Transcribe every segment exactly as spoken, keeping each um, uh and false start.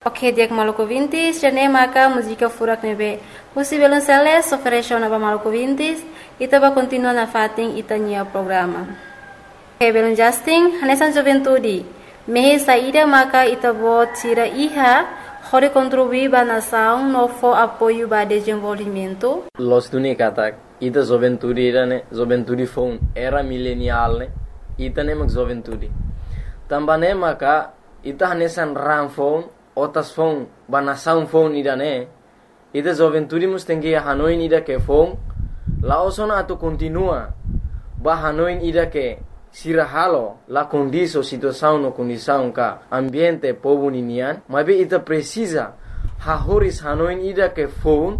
Ok, dia ke Maluku Vintis, jane maka música furak nebe. Usi Violonceles oferece na Maluku Vintis, ita ba continua na fating ita nia programa. Ok, Belon Justin, hanesan Juventudi. Mehe saída maka ita bo tira iha, hore contribuir ba nação no fo apoio ba desenvolvimento. Los tuni katak, ita Juventudi ira ne, Juventudi foi era milenial ne, ita ne mak Juventudi. Tambane maka ita hanesan ram phone otas phone banasaun phone ida ne ida Juventudi mustengi Hanoi ida ke phone laosona atu continua ba Hanoi ida ke sirahalo la condiso situação no condição ka ambiente povo ninian mabe ita precisa ha horis Hanoi ida ke phone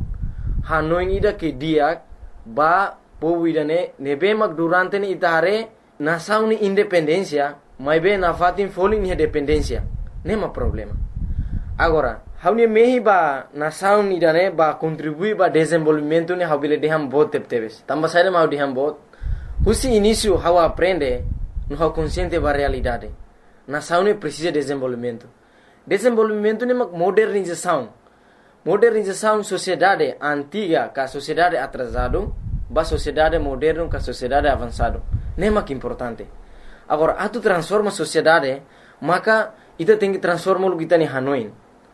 Hanoi ida ke dia ba povo ida ne nebe mak durante ni ita hare nação ni independencia mabe na fatin falling ni dependência nema problema. Agora, haunia mehi ba nação ni dane ba contribui ba desenvolvimento ni habile deham bot tepteves. Tamba saída mau deham bot. Husi início hau aprende no hau consciente ba realidade. Nação ni precisa desenvolvimento. Desenvolvimento ni mak modernização. Modernização sociedade antiga ka sociedade atrasado ba sociedade moderno ka sociedade avançado. Nema que importante. Agora, atu transforma sociedade, maka ita tem que transformar o que está em Hanoi.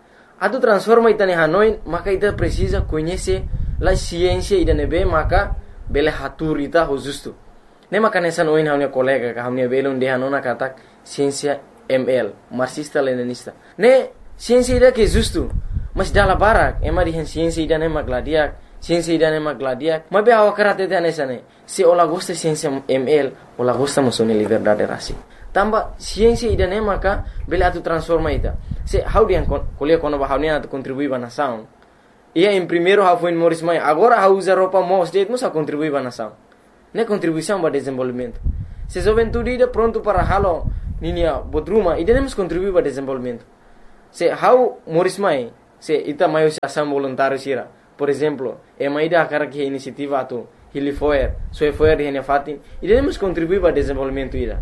Atu transforma ita em Hanoi, maka ita precisa conhecer a ciência ida nebe, maka bele hatur ita ho justo. Ne maka nessa noin haunia colega ka haunia bele unde hanona katak ciência M L, marxista leninista. Ne ciência ida que justo, mas dala barak, ema dihen ciência ida ne magladiak, ciência ida ne magladiak. Mabe awa karate te nessa ne. Se ola gosta ciência M L, ola gosta musone liberdade rasi. Tamba ciência ida ne maka bele atu transforma ita. Se how dia kuliah kono ba haunia atu contribui ba nação. Ia em primeiro how foi Morris Mai, agora how usa roupa mo state musa contribui ba nação. Ne contribuição ba desenvolvimento. Se Juventudi ida pronto para halo ninia bodruma, ida nemos contribui ba desenvolvimento. Se how Morris Mai, se ita maio ação voluntário sira. Por exemplo, é uma ida cara que iniciativa atu Hili Foer, Soe Foer di Hene Fatin, iremos contribuir para o desenvolvimento ida.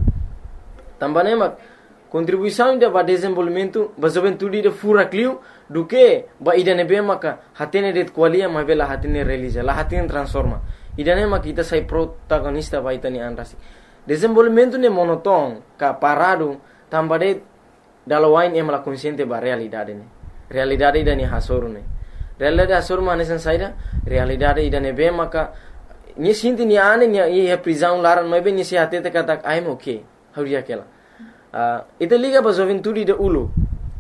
Também é contribuição ida para o desenvolvimento, para a juventude ida fura clio, do que ba ida nebe maka hatene det qualia ma bela hatene realiza, la hatene transforma. Ida ne maka kita sai protagonista ba ita ni anrasi. Desenvolvimento ne monoton, ka parado, também dalawain é mala consciente ba realidade ne. Realidade ida ni hasoru ne. Realidade hasoru ma nesan saida, realidade ida nebe maka ni sinti ni ane ni ye prisão laran mas bem ni se atete kata I'm okay how dia aquela uh, ita liga ba Juventudi de ulu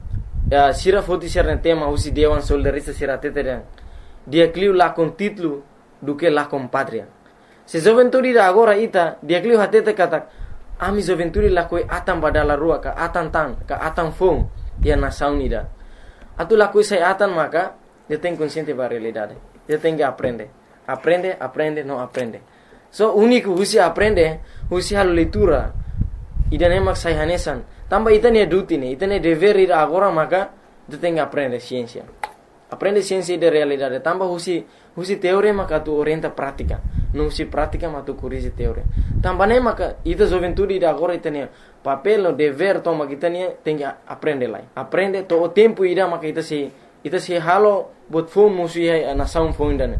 uh, sira foti ser tema usi dewan soldarista sira atete dan dia cliu la con título do que la com pátria se Juventudi da agora ita dia cliu atete kata ami Juventudi la koi atam badala rua ka atan tan ka atan fong dia nação nida atu la koi sai atan maka dia tem consciente ba realidade dia tem que aprender. Aprende, aprende, não aprende. So, único usi aprende, usi halo leitura. Ida nemak sai hanesan. Tamba ita ne duty ne, ita ne dever ida agora maka, ita tem que aprender ciência. Aprende ciência de realidade. Tamba usi usi teoria maka tu orienta prática. Não usi prática maka tu corrige teoria. Tamba ne maka ita Juventudi ida agora ita ne papel no dever toma kita ne tem que aprender lá. Aprende to o tempo ida maka ita se ita se halo bot phone musi ai nação phone dane.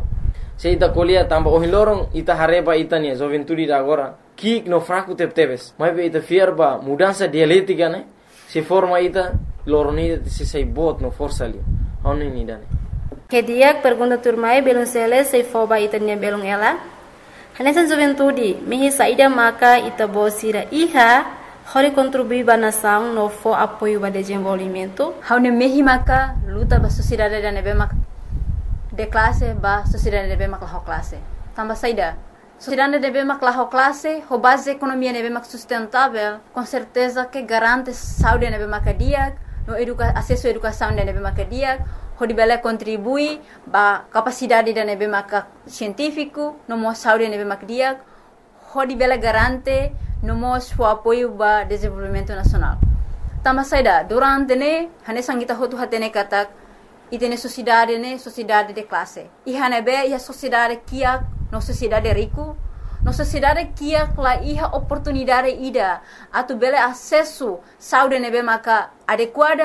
Se ita kuliah tamba ohin lorong ita hareba ita ni Juventudi da agora kik no fraco tepteves mas be ita fierba mudança dialética né se forma ita loroni se sei bot no força ali oni ni dane Que dia pergunta turmai belum sele sei foba ita ni belum ela hanesan Juventudi mehi saída maka ita bosira iha hori contribuir ba nação no fo apoio ba desenvolvimento haune mehi maka luta ba sociedade da nebe maka de classe ba sociedade debe mak laho classe tamba saída sociedade debe mak laho classe ho base economia debe mak sustentável com certeza que garante saúde debe mak dia no educa acesso à educação debe mak dia ho dibele contribui ba capacidade debe mak científico no mo saúde debe mak dia ho dibele garante no mo o apoio ba desenvolvimento nacional tamba saída durante ne hane sangita ho tu hatene katak itene sociedade ne sociedade de classe iha nebe ia sociedade kia no sociedade rico no sociedade kia la iha oportunidade ida atu bele acesso saúde nebe maka adequada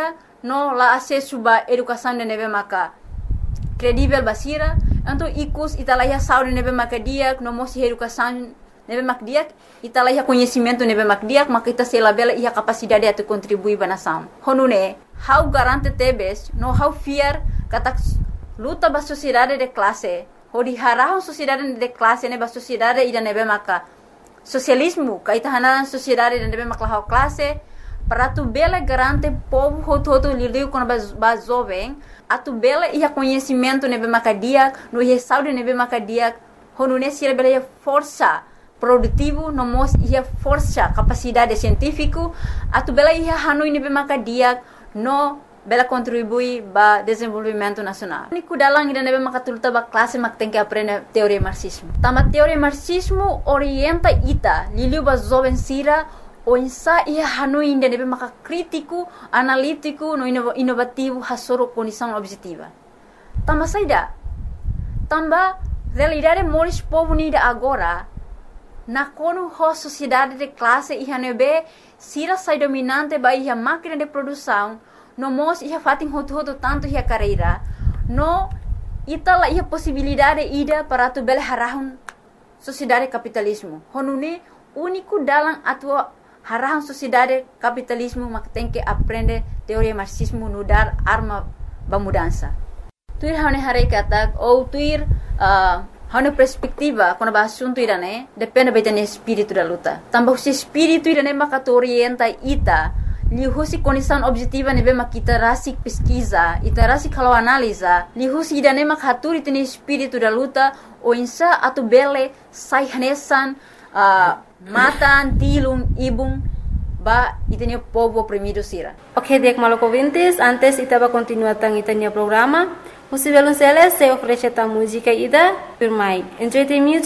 no la acesso ba educação de nebe maka credível basira, então icus italaiha saúde nebe maka dia, no mosi educação nebe maka dia, italaiha conhecimento nebe maka dia, maka ita sela bela ia capacidade de contribuir ba nação. Honune, how garante tebes, no how fear kata luta ba sociedade de classe, hodi harahon sociedade de classe ne ba sociedade ida nebe maka socialismo, kaita hanan sociedade de nebe maka how classe, para tu bela garante povo hoto hoto lidiu com ba jovem, a tu bela ia conhecimento nebe maka dia, no ia saúde nebe maka dia, honune sira bela ia força produtivo, no mos ia força capacidade científico, a tu bela ia hanui nebe maka dia, no bela contribui ba desenvolvimento nacional. Niku dalang ida nebe maka tuluta ba classe mak tem que aprender teoria marxismo. Tama teoria marxismo orienta ita liliu ba jovem sira o insa ia hanui ida nebe maka crítico, analítico, no inovativo hasoro condição objetiva. Tama saida. Tamba realidade moris povo nida agora na kono ho sociedade de classe ia nebe sira sai dominante ba ia máquina de produção no mos ia fatin hotu hotu tanto ia carreira no ita la ia possibilidade ida para tu bel harahun sociedade capitalismo honune único dalam atua harahun sociedade capitalismo mak tem que aprender teoria marxismo no dar arma ba mudança tuir hane hare kata ou tuir uh, hane perspectiva quando ba assunto irane depende betane espírito da luta tambah se espírito irane maka orienta ita lihusi condição objetiva nebe makita rasik pesquisa ita rasik kalau analisa lihusi idane mak haturi tene espírito da luta o insa atu bele sai hanesan uh, matan tilung ibung ba itene povo oprimido sira. Ok, dek maloko vintes, antes itaba continua tang itania programa. Você vê se oferece a música ida, por mai. Enjoy the music.